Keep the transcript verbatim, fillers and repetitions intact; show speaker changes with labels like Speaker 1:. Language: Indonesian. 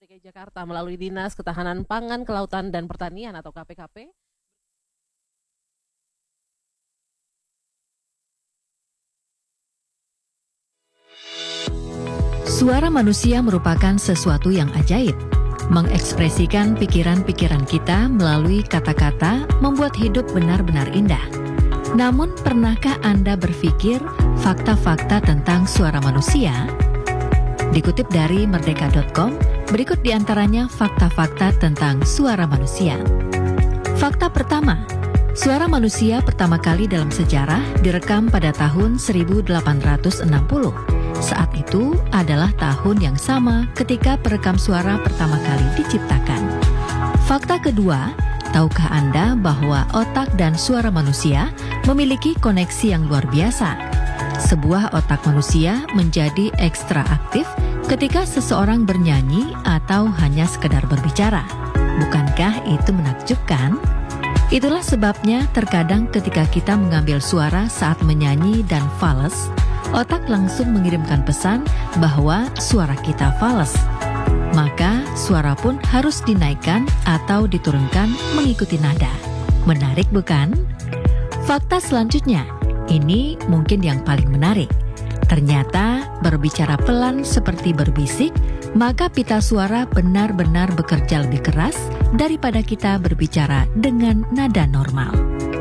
Speaker 1: D K I Jakarta melalui Dinas Ketahanan Pangan, Kelautan, dan Pertanian atau K P K P.
Speaker 2: Suara manusia merupakan sesuatu yang ajaib. Mengekspresikan pikiran-pikiran kita melalui kata-kata membuat hidup benar-benar indah. Namun, pernahkah Anda berpikir fakta-fakta tentang suara manusia? Dikutip dari merdeka dot com, berikut diantaranya fakta-fakta tentang suara manusia. Fakta pertama, suara manusia pertama kali dalam sejarah direkam pada tahun seribu delapan ratus enam puluh. Saat itu adalah tahun yang sama ketika perekam suara pertama kali diciptakan. Fakta kedua, tahukah Anda bahwa otak dan suara manusia memiliki koneksi yang luar biasa? Sebuah otak manusia menjadi ekstra aktif ketika seseorang bernyanyi atau hanya sekedar berbicara. Bukankah itu menakjubkan? Itulah sebabnya terkadang ketika kita mengambil suara saat menyanyi dan fales, otak langsung mengirimkan pesan bahwa suara kita fales. Maka suara pun harus dinaikkan atau diturunkan mengikuti nada. Menarik bukan? Fakta selanjutnya, ini mungkin yang paling menarik. Ternyata berbicara pelan seperti berbisik, maka pita suara benar-benar bekerja lebih keras daripada kita berbicara dengan nada normal.